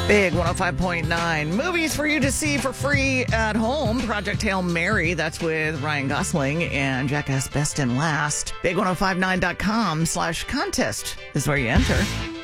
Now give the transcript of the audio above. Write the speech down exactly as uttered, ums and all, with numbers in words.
Big one oh five point nine. Movies for you to see for free at home. Project Hail Mary. That's with Ryan Gosling and Jackass Best and Last. big ten fifty-nine dot com slash contest is where you enter.